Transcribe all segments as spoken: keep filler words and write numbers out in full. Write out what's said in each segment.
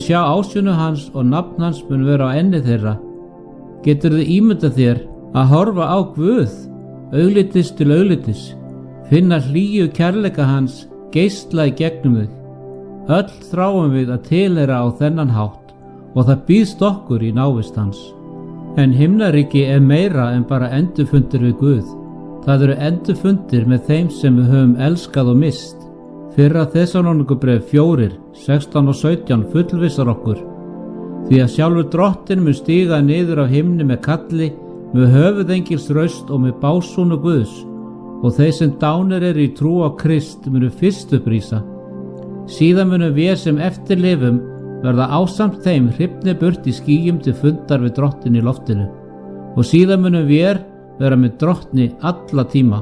sjá ásjónu hans og nafn hans mun vera á enni þeirra. Geturðu ímyndað þér að horfa á Guð, auglitis til auglitis, finna hlýju kærleika hans geisla í gegnum þig. Öll þráum við að tilheyra á þennan hátt og það býðst okkur í návist hans. En himnaríki er meira en bara endurfundir við Guð. Það eru endurfundir með þeim sem við höfum elskað og mist. Fyrra Þessalóníkubréf fjórir, sextán og sautján fullvissar okkur. Því að sjálfur Drottinn mun stíga niður af himni með kalli, með höfuðengils raust og með básúnu Guðs, og þeir sem dánir eru í trú á Krist munu fyrst upprísa. Síðan munum við sem eftirlifum verða ásamt þeim hrifni burt í skýjum til fundar við Drottinn í loftinu, og síðan munum við vera með Drottni alla tíma.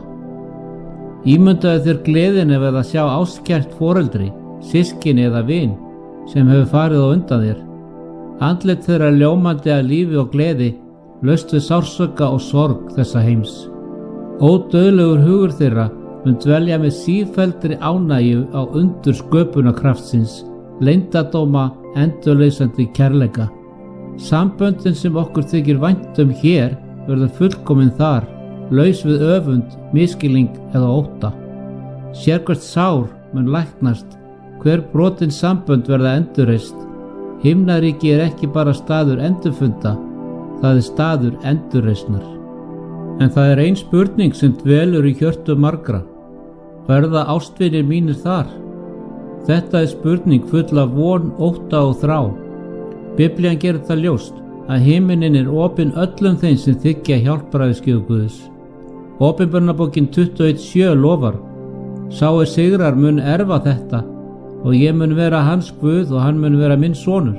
Ímyndaðu þér gleðin ef að sjá áskært foreldri, systkini eða vin sem hefur farið á undan þér. Andlit þeirra ljómandi af lífi og gleði, laust við sársauka og sorg þessa heims. Ódauðlegur hugur þeirra mun dvelja með sífelldri ánægju á undur sköpunarkraftsins, leyndardóma, endurleysandi kærleika. Samböndin sem okkur þykir vænt um hér verður fullkomin þar, laus við öfund, misskilning eða ótta. Sérhvert sár mun læknast, hver brotin sambönd verða endurreist. Himnaríki er ekki bara staður endurfunda, það er staður endurreisnar. En það er ein spurning sem dvelur í hjörtu margra. Verða ástvinir mínir þar? Þetta er spurning full af von, ótta og þrá. Biblían gerir það ljóst að himinin er opinn öllum þeim sem þiggja hjálpræðisgjöf Guðs. Opinberunarbókin tuttugu og eitt sjö lofar: Sá er sigrar mun erfa þetta, og ég mun vera hans Guð og hann mun vera minn sonur.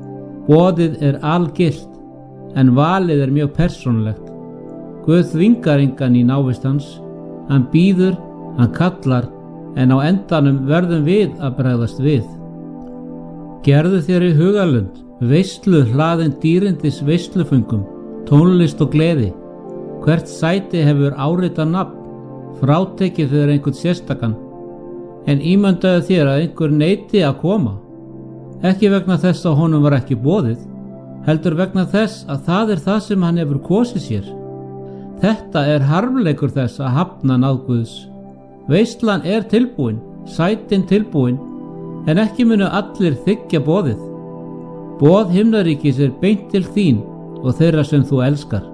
Boðið er algilt, en valið er mjög persónulegt. Guð þvingar engan í návist hans, hann býður, hann kallar, en á endanum verðum við að bregðast við. Gerðu þér í hugarlund, veislu hlaðin dýrindis veisluföngum, tónlist og gleði. Hvert sæti hefur áritað nafn, frátekið fyrir einhvern sérstakann. En ímyndaðu þér að einhver neiti að koma. Ekki vegna þess að honum var ekki boðið, heldur vegna þess að það er það sem hann hefur kosið sér. Þetta er harmleikur þess að hafna náð Guðs. Veislan er tilbúin, sætin tilbúin, en ekki munu allir þiggja boðið. Boð himnaríkis er beint til þín og þeirra sem þú elskar.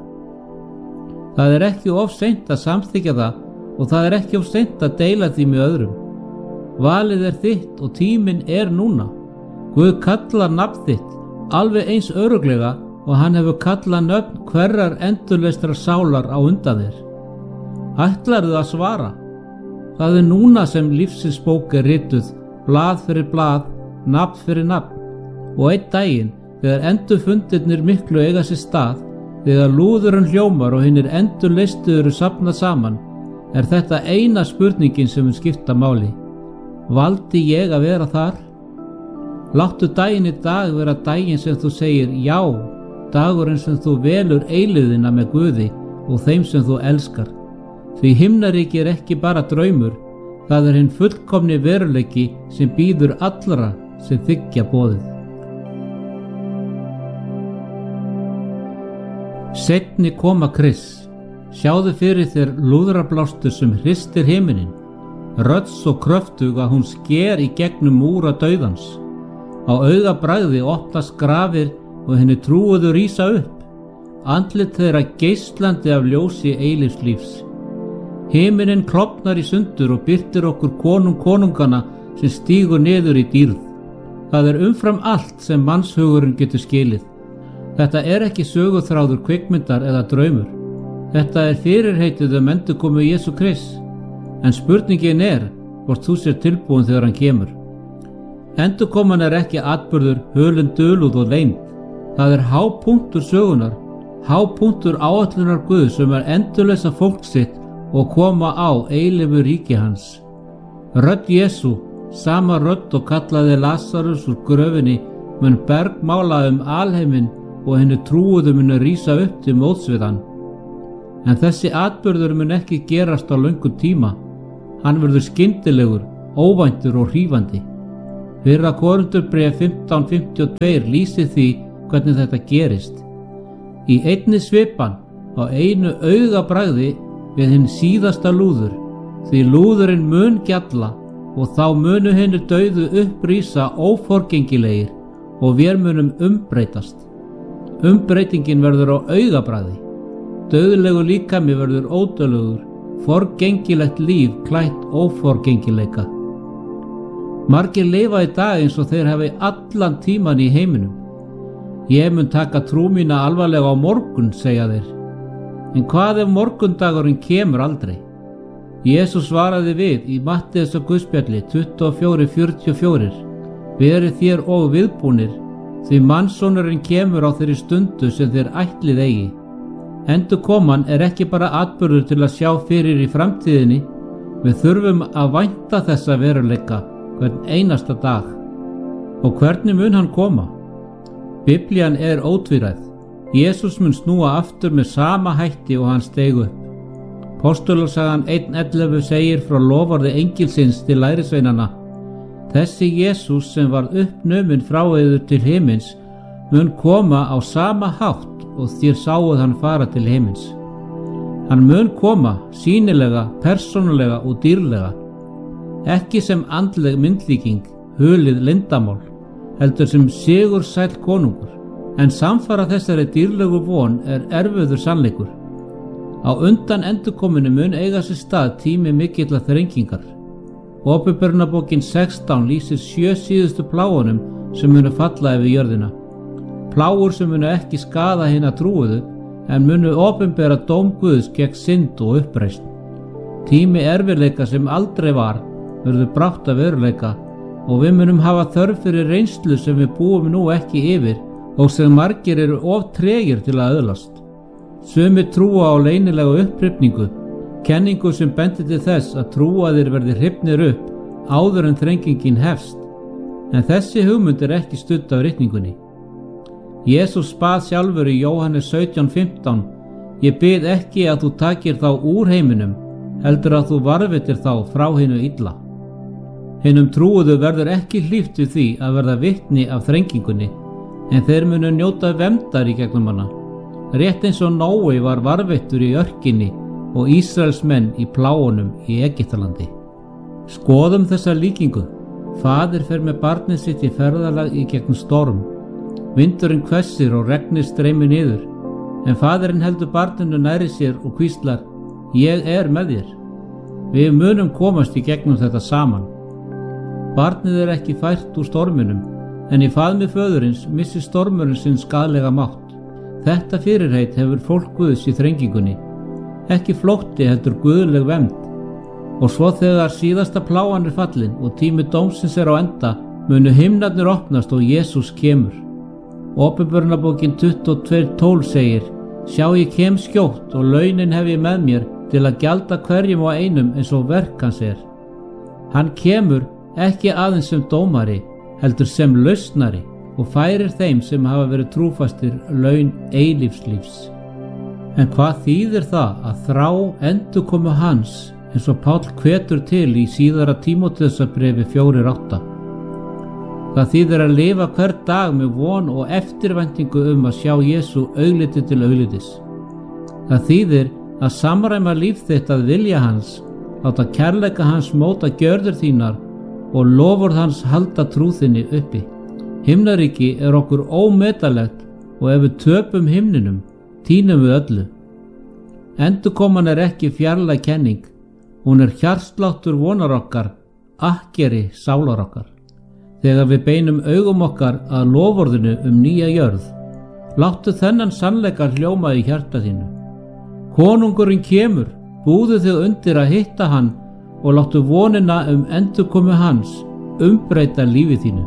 Það er ekki of seint að samþykkja það og það er ekki of seint að deila því með öðrum. Valið er þitt og tíminn er núna. Guð kallar nafn þitt alveg eins örugglega og hann hefur kallað nöfn hverrar endurleystrar sálar á undan þér. Ætlarðu að svara? Það er núna sem lífsins bók er rituð, blað fyrir blað, nafn fyrir nafn, og einn daginn þegar endurfundirnir miklu eiga sér stað, þegar lúðurinn hljómar og hinnir endurleystu eru safnað saman, er þetta eina spurningin sem mun skipta máli. Valdi ég að vera þar? Láttu daginn í dag vera daginn sem þú segir já, dagurinn sem þú velur eilíðina með Guði og þeim sem þú elskar. Því himnaríki er ekki bara draumur, það er hinn fullkomni veruleiki sem býður allra sem þiggja boðið. Seinni koma Krists. Sjáðu fyrir þér lúðrablástur sem hristir himinin, rödd svo kröftug að hún sker í gegnum múra dauðans. Á augabragði opnast grafir og henni trúuðu rísa upp, andlit þeirra geislandi af ljósi eilífs lífs. Himinin klofnar í sundur og birtir okkur konung konungana sem stígur niður í dýrð. Það er umfram allt sem mannshugurinn getur skilið. Þetta er ekki söguþráður kvikmyndar eða draumur. Þetta er fyrirheitið um endurkomu Jesú Krists. En spurningin er hvort þú sér tilbúin þegar hann kemur. Endurkoman er ekki atburður, hulin dulúð og leynd. Það er hápunktur sögunar, hápunktur áætlunar Guðs sem er endurleysa fólk sitt og koma á eilífu ríki hans. Rödd Jesú, sama rödd og kallaði Lasarus úr gröfinni, mun bergmála um alheiminn og henni trúuðu munu rísa upp til móts við hann. En þessi atburður mun ekki gerast á löngum tíma. Hann verður skyndilegur, óvæntur og hrífandi. Fyrra Korinthubréf fimmtán fimmtíu og tvö lýsir því hvernig þetta gerist. Í einni svipan á einu augabragði við hinn síðasta lúður, því lúðurinn mun gjalla og þá munu hinir dauðu upprísa óforgengilegir og vér munum umbreytast. Umbreytingin verður á augabragði. Dauðlegu líkami verður ódauðlegur, forgengilegt líf klætt óforgengileika. Margir lifa í dag eins og þeir hafi allan tíman í heiminum. Ég mun taka trú mína alvarlega á morgun, segja þeir. En hvað ef morgundagurinn kemur aldrei? Jesús svaraði við í Matteusar guðspjalli tuttugu og fjögur fjörutíu og fjögur: Verið þér og viðbúnir, því mannssonurinn kemur á þeirri stundu sem þér ætlið eigi. Endurkoman er ekki bara atburður til að sjá fyrir í framtíðinni, við þurfum að vænta þessa veruleika hvern einasta dag. Og hvernig mun hann koma? Biblían er ótvíræð. Jesús mun snúa aftur með sama hætti og hann steig upp. Póstulasagan einn ellefu segir frá loforði engilsins til lærisveinanna: Þessi Jesús sem var uppnuminn frá yður til himins mun koma á sama hátt og þér sáuð hann fara til himins. Hann mun koma sýnilega, persónulega og dýrlega, ekki sem andleg myndlíking, hulið leyndamál, heldur sem sigursæll konungur. En samfara þessari dýrlegu von er erfiður sannleikur. Á undan endurkominu mun eiga sér stað tími mikilla þrengingar. Opinberunarbókin sextán lýsir sjö síðustu plágunum sem munu falla yfir jörðina. Plágur sem munu ekki skaða hina trúuðu, en munu opinbera dóm Guðs gegn synd og uppreisn. Tími erfiðleika sem aldrei var verður brátt að veruleika, og við munum hafa þörf fyrir reynslu sem við búum nú ekki yfir og sem margir eru of tregir til að öðlast. Sumir trúa á leynilega upphrifningu, kenningu sem bendir til þess að trúaðir verði hrifnir upp áður en þrengingin hefst, en þessi hugmynd er ekki studd af ritningunni. Jesús bað sjálfur í Jóhannes sautján fimmtán: Ég bið ekki að þú takir þá úr heiminum, heldur að þú varðveitir þá frá hinu illa. Hinum trúuðu verður ekki hlíft við því að verða vitni af þrengingunni, en þeir munu njóta verndar í gegnum hana. Rétt eins og Nói var varðveittur í örkinni og Ísraels menn í plágunum í Egyptalandi. Skoðum þessa líkingu. Faðir fer með barnið sitt í ferðalag í gegnum storm. Vindurinn hvessir og regnið streymir niður, en faðirinn heldur barninu nærri sér og hvíslar: Ég er með þér. Við munum komast í gegnum þetta saman. Barnið er ekki fært úr storminum, en í faðmi föðurins missir stormurinn sinn skaðlega mátt. Þetta fyrirheit hefur fólk Guðs í þrengingunni. Ekki flótti heldur guðleg vernd. Og svo þegar síðasta plágan er fallin og tími dómsins er á enda, munu himnarnir opnast og Jesús kemur. Opinberunarbókin tuttugu og tvö tólf segir: Sjá, ég kem skjótt og launin hef ég með mér til að gjalda hverjum og einum eins og verk hans er. Hann kemur ekki aðeins sem dómari, heldur sem lausnari, og færir þeim sem hafa verið trúfastir laun eilífslífs. En hvað þýðir það að þrá endurkomu hans, eins og Páll hvetur til í síðara Tímóteusarbréfi fjögur átta? Það þýðir að lifa hver dag með von og eftirvæntingu um að sjá Jesú augliti til auglitis. Það þýðir að samræma líf þitt að vilja hans, láta kærleika hans móta gjörðir þínar og lofurð hans halda trú þinni uppi. Himnaríki er okkur ómetanlegt og ef við töpum himninum, tínum við öllu. Endurkoman er ekki fjarlæg kenning, hún er hjartsláttur vonar okkar, akkeri sálar okkar. Þegar við beinum augum okkar að loforðinu um nýja jörð, láttu þennan sannleika hljóma í hjarta þínu. Konungurinn kemur, búðu þig undir að hitta hann og láttu vonina um endurkomu hans umbreyta lífi þínu.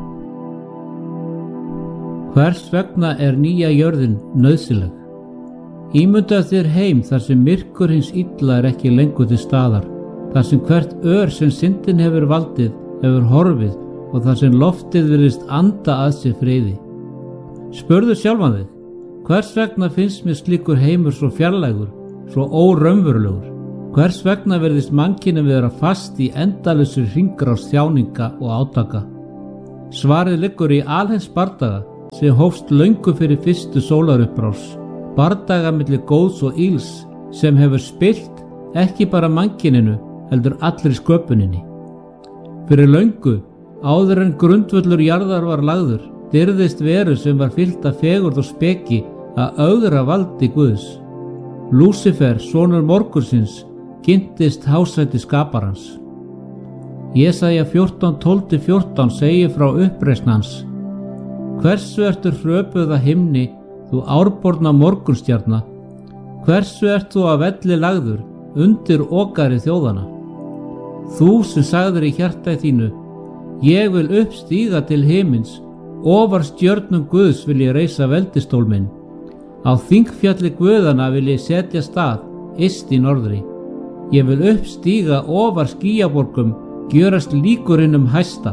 Hvers vegna er nýja jörðin nauðsynleg? Ímyndaðu þér heim þar sem myrkur hins illa er ekki lengur til staðar, þar sem hvert ör sem syndin hefur valdið hefur horfið og þar sem loftið virðist anda að sér friði. Spurðu sjálfan þig, hvers vegna finnst mér slíkur heimur svo fjarlægur, svo óraunverulegur? Hvers vegna virðist mannkynið vera fast í endalausri hringrás þjáninga og átaka? Svarið liggur í alheims bardaga sem hófst löngu fyrir fyrstu sólarupprás. Bardaga milli góðs og ills sem hefur spillt ekki bara mannkininu heldur allri sköpuninni. Fyrir löngu, áður en grundvöllur jarðar var lagður, dirðist veru sem var fyllt af fegurð og speki að ögra valdi Guðs. Lúsifer, sonur morgunsins, kynntist hásæti skaparans. Jesaja fjórtán tólf til fjórtán segir frá uppreisn hans: Hversu ertu hröpuð að himni, þú árborna morgunstjarna? Hversu ert þú að velli lagður, undir okari þjóðana? Þú sem sagðir í hjarta þínu: Ég vil uppstíga til himins, ofar stjörnum Guðs vil ég reisa veldistól minn. Á þingfjalli Guðana vil ég setja stað, yst í norðri. Ég vil uppstíga ofar skýjaborgum, gjörast líkurinn um hæsta.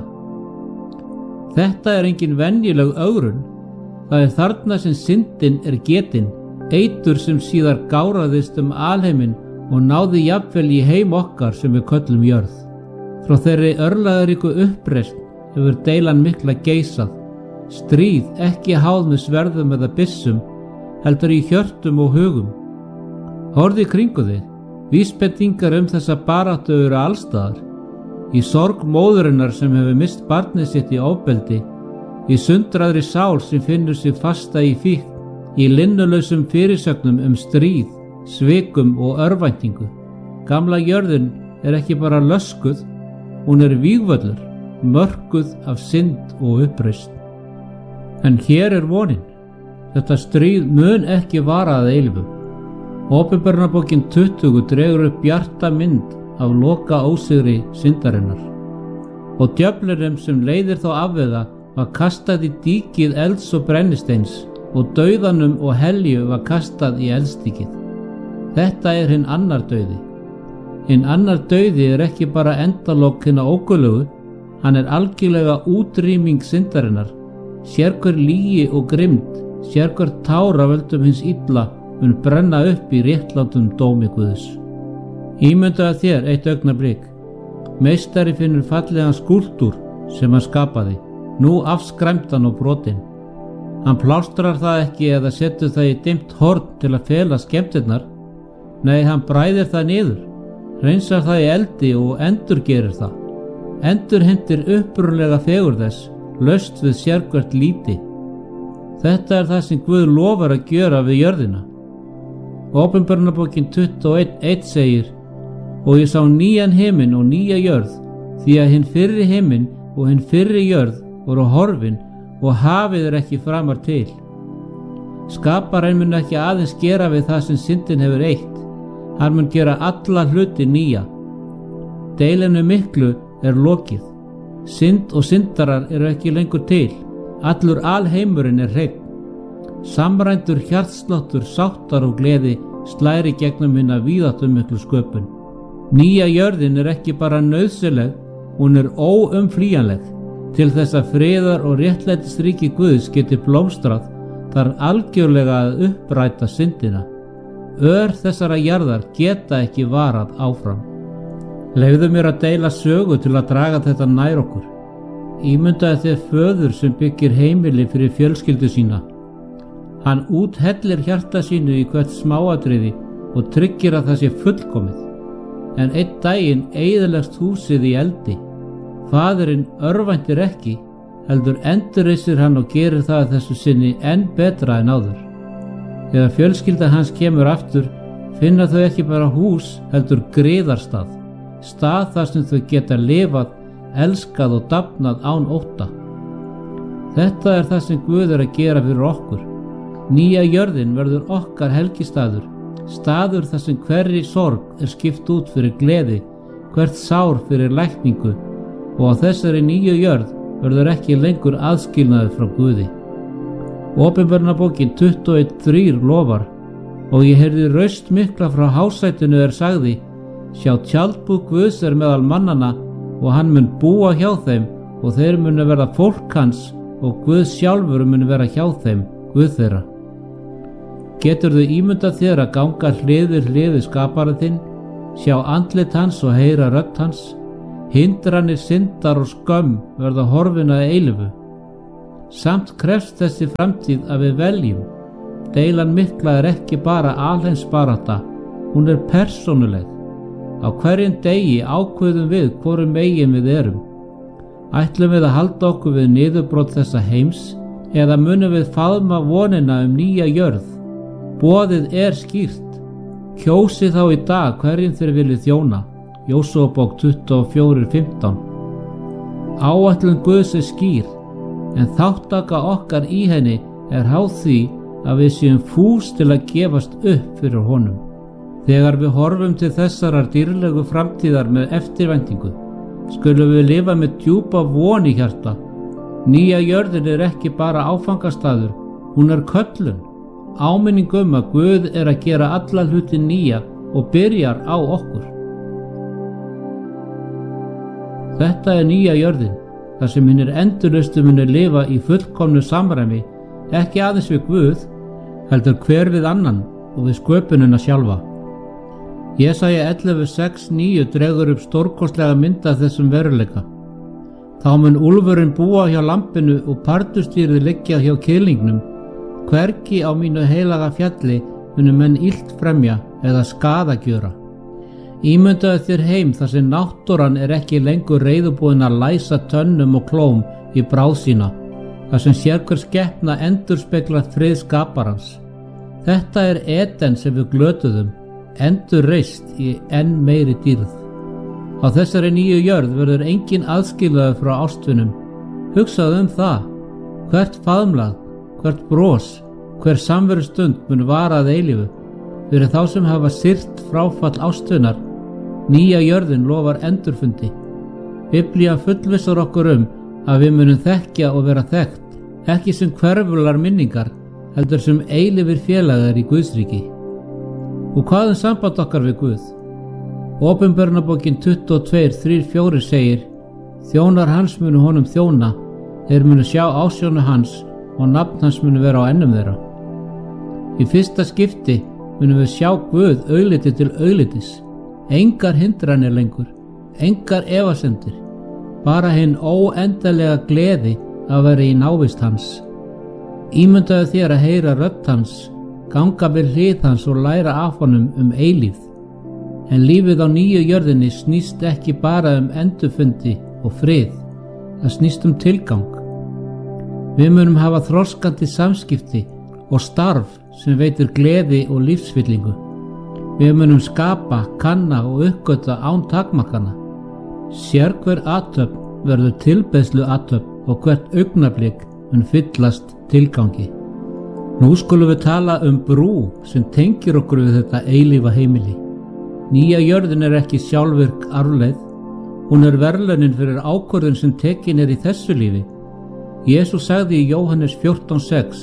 Þetta er engin venjuleg ögrun. Það er þarna sem syndin er getin, eitur sem síðar gáraðist um alheiminn og náði jafnvel í heim okkar sem við köllum jörð. Frá þeirri örlagaríku uppreisn hefur deilan mikla geisað, stríð ekki háð með sverðum eða byssum, heldur í hjörtum og hugum. Horfðu í kringu þig, vísbendingar um þessa baráttu eru allstaðar. Í sorg móðurinnar sem hefur mist barnið sitt í ofbeldi, í sundraðri sál sem finnur sig fasta í fíkn, í linnulausum fyrirsögnum um stríð, svikum og örvæntingu. Gamla jörðin er ekki bara löskuð, hún er vígvöllur, mörkuð af synd og uppreisn. En hér er vonin. Þetta stríð mun ekki vara að eilífu. Åpenbarunarbókin tuttugu dregur upp bjarta mynd af loka ósigri syndarinnar. Og djöflunum sem leiðir þá afvega var kastað í díkið elds og brennisteins, og dauðanum og helju var kastað í eldsdíkið. Þetta er hinn annar dauði. Hinn annar dauði er ekki bara endalok hinna ógullugu, hann er algjörlega útrýming syndarinnar. Sérhver lygi og grimmd, sérhver tára völdum hins illa mun brenna upp í réttlátum dómi Guðs. Ímyndaðu þér eitt augnablik. Meistari finnur fallegan skúlptúr sem hann skapaði, nú afskræmdan og brotinn. Hann plástrar það ekki eða setur það í dimmt horn til að fela skemmtirnar. Nei, hann bræðir það niður, hreinsar það í eldi og endurgerir það. Endurheimtir upprunalega fegurð þess, laust við sérhvert líti. Þetta er það sem Guð lofar að gjöra við jörðina. Åpenbarunarbókin tuttugu og eitt eitt segir: Og ég sá nýjan himinn og nýja jörð, því að hinn fyrri himinn og hinn fyrri jörð voru horfin og hafið er ekki framar til. Skaparinn mun ekki aðeins gera við það sem syndin hefur eytt, hann mun gera alla hluti nýja. Deilinu miklu er lokið. Synd og syndarar eru ekki lengur til. Allur alheimurinn er hreinn. Samrændur hjartsláttur sáttar og gleði slæri gegnum hinna víðáttumiklu sköpun. Nýja jörðin er ekki bara nauðsynleg, hún er óumflýjanleg. Til þess að friðar og réttlætisríki Guðs geti blómstrað þarf algjörlega að uppræta syndina. Ör þessara jarðar geta ekki varað áfram. Leyfðu mér að deila sögu til að draga þetta nær okkur. Ímyndaðu þér föður sem byggir heimili fyrir fjölskyldu sína. Hann úthellir hjarta sínu í hvert smáatriði og tryggir að það sé fullkomið. En einn daginn eyðilegst húsið í eldi. Faðirinn örvæntir ekki, heldur endurreisir hann og gerir það að þessu sinni enn betra en áður. Þegar fjölskylda hans kemur aftur, finna þau ekki bara hús, heldur griðarstað. Stað þar sem þau geta lifað, elskað og dafnað án ótta. Þetta er það sem Guð er að gera fyrir okkur. Nýja jörðin verður okkar helgistaður, staður þar sem hverri sorg er skipt út fyrir gleði, hvert sár fyrir lækningu, og á þessari nýju jörð verður ekki lengur aðskilnaður frá Guði. Åpenbarunarbókin tuttugu og eitt þrjú lofar: Og ég heyrði raust mikla frá hásætinu er sagði: Sjá, tjaldbúð Guðs er meðal mannana og hann mun búa hjá þeim og þeir munu verða fólk hans og Guð sjálfur munu vera hjá þeim, Guð þeirra. Geturðu ímyndað þér að ganga hlið við hlið við skaparinn þinn, sjá andlit hans og heyra rödd hans? Hindranir, syndar og skömm verða horfin að eilífu. Samt krefst þessi framtíð að við veljum. Deilan mikla er ekki bara alheimsbarátta, hún er persónuleg. Á hverjum degi ákveðum við hvorum megin við erum. Ætlum við að halda okkur við niðurbrot þessa heims eða munum við faðma vonina um nýja jörð? Boðið er skýrt. Kjósið þá í dag hverjum þeir viljið þjóna. Jósúabók tuttugu og fjögur fimmtán. Áætlun Guðs er skýr, en þáttaka okkar í henni er háð því að við séum fús til að gefast upp fyrir honum. Þegar við horfum til þessarar dýrlegu framtíðar með eftirvæntingu, skulum við lifa með djúpa von í hjarta. Nýja jörðin er ekki bara áfangastaður, hún er köllun, áminning um að Guð er að gera alla hluti nýja og byrjar á okkur. Þetta er nýja jörðin, þar sem hinir endurlaustu munu lifa í fullkomnu samræmi, ekki aðeins við Guð, heldur hver við annan og við sköpunina sjálfa. Jesaja ellefu sex níu dregur upp stórkostlega mynd af þessum veruleika. Þá mun úlfurinn búa hjá lambinu og pardustýrið liggja hjá kýlingnum. Hvergi á mínu heilaga fjalli munu menn illt fremja eða skaða gjöra. Ímyndaðu þér heim þar sem náttúran er ekki lengur reiðubúin að læsa tönnum og klóm í bráð sína, þar sem sérhver skepna endurspeglar frið skaparans. Þetta er Eden sem við glötuðum, endurreist í enn meiri dýrð. Á þessari nýju jörð verður engin aðskilaður frá ástvinum. Hugsaðu um það. Hvert faðmlag, hvert bros, hver samverustund mun vara að eilífu. Fyrir þá sem hafa syrgt fráfall ástvinar, nýja jörðin lofar endurfundi. Biblían fullvissar okkur um að við munum þekkja og vera þekkt, ekki sem hverfular minningar, heldur sem eilífir félagar í Guðsríki. Og hvað um samband okkar við Guð? Opinberunarbókin tuttugu og tvö þrjú fjögur segir: Þjónar hans munu honum þjóna, þeir munu sjá ásjónu hans og nafn hans munu vera á ennum þeirra. Í fyrsta skipti munum við sjá Guð augliti til auglitis. Engar hindranir lengur, engar efasemdir, bara hinn óendanlega gleði að vera í návist hans. Ímyndaðu þér að heyra rödd hans, ganga við hlið hans og læra af honum um eilífð. En lífið á nýju jörðinni snýst ekki bara um endurfundi og frið, það snýst um tilgang. Við munum hafa þroskandi samskipti og starf sem veitir gleði og lífsfyllingu. Við munum skapa, kanna og uppgötva án takmarkana. Sérhver athöfn verður tilbeiðslu athöfn og hvert augnablik mun fyllast tilgangi. Nú skulum við tala um brú sem tengir okkur við þetta eilífa heimili. Nýja jörðin er ekki sjálfvirk arfleið, hún er verðlaunin fyrir ákvörðun sem tekin er í þessu lífi. Jesús sagði í Jóhannes fjórtán sex: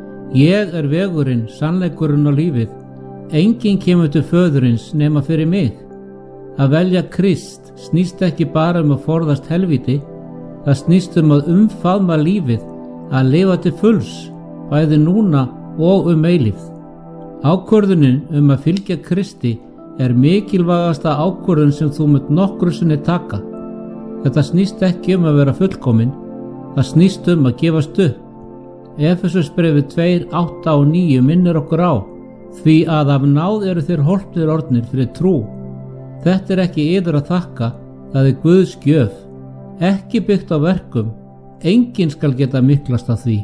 Ég er vegurinn, sannleikurinn og lífið. Enginn kemur til föðurins nema fyrir mig. Að velja Krist snýst ekki bara um að forðast helvíti, það snýst um að umfaðma lífið, að lifa til fulls, bæði núna og um eilífð. Ákvörðunin um að fylgja Kristi er mikilvægasta ákvörðun sem þú munt nokkru sinni taka. Þetta snýst ekki um að vera fullkomin, það snýst um að gefast upp. Efesusbréfið tvö átta og níu minnir okkur á: Því að af náð eru þeir hólpnir orðnir fyrir trú. Þetta er ekki yður að þakka, það er Guðs gjöf, ekki byggt á verkum, enginn skal geta miklast af því.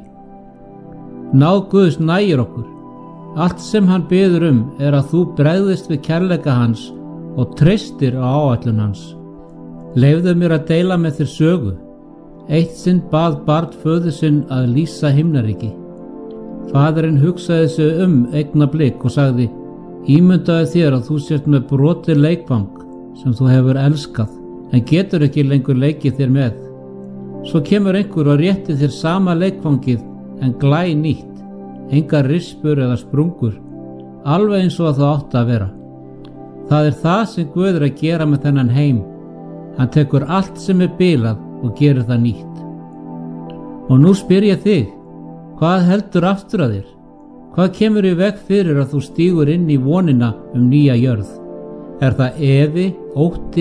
Náð Guðs nægir okkur. Allt sem hann biður um er að þú bregðist við kærleika hans og treystir á áætlun hans. Leyfðu mér að deila með þér sögu. Eitt sinn bað barn föður sinn að lýsa himnaríki. Faðirinn hugsaði sig um augnablik og sagði: Ímyndaðu þér að þú sért með brotið leikfang sem þú hefur elskað, en getur ekki lengur leikið þér með. Svo kemur einhver og rétti þér sama leikfangið en glæ nýtt, engar rispur eða sprungur, alveg eins og það átti að vera. Það er það sem Guð er að gera með þennan heim. Hann tekur allt sem er bilað og gerir það nýtt. Og nú spyr ég þig: hvað heldur aftur að þér? Hvað kemur í veg fyrir að þú stígur inn í vonina um nýja jörð? Er það efi, ótti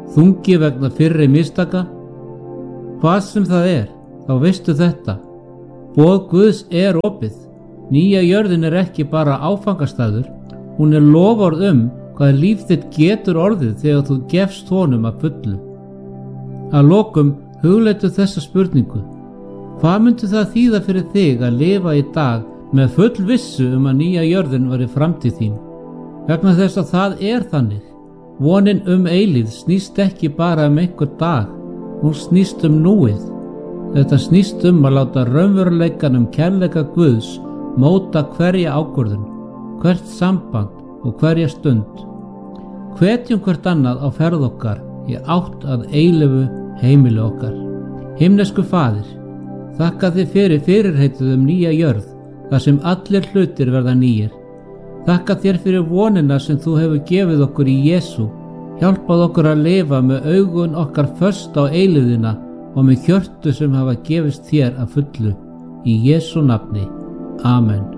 þungi vegna fyrri mistaka. Hvað sem það er, þá veistu þetta: boð Guðs er opið. Nýja jörðin er ekki bara áfangastaður, hún er loforð um hvað líf þitt getur orðið þegar þú gefst honum að fullu. Að lokum hugleitu þessa spurningu: hvað myndi það þýða fyrir þig að lifa í dag með full vissu um að nýja jörðin væri framtíð þín? Vegna þess að það er þannig. Vonin um eilífð snýst ekki bara um einhver dag, hún snýst um núið. Þetta snýst um að láta raunveruleikann um kærleika Guðs móta hverja ákvörðun, hvert samband og hverja stund. Hvetjum hvert annað á ferð okkar í átt að eilífu heimili okkar. Himnesku Faðir, þakka þig fyrir fyrirheitið um nýja jörð, þar sem allir hlutir verða nýjir. Þakka þér fyrir vonina sem þú hefur gefið okkur í Jesú. Hjálpað okkur að lifa með augun okkar föst á eilífðina og með hjörtu sem hafa gefist þér að fullu. Í Jesú nafni. Amen.